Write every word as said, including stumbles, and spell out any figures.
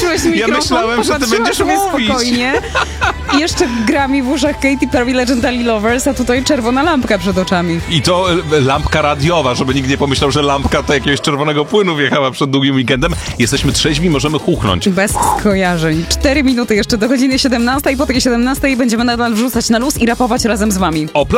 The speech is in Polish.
włączyłeś mikrofon, Ja myślałem, że ty popatrzyłaś będziesz sobie mówić. spokojnie. I jeszcze gra mi w uszach Katy Perry, Legendary Lovers, a tutaj czerwona lampka przed oczami. I to e, lampka radiowa, żeby nikt nie pomyślał, że lampka to jakiegoś czerwonego płynu wjechała przed długim weekendem. Jesteśmy trzeźwi, możemy chuchnąć. Bez skojarzeń. Cztery minuty jeszcze do godziny siedemnastej. Po tej siedemnastej będziemy nadal wrzucać na luz i rapować razem z wami. O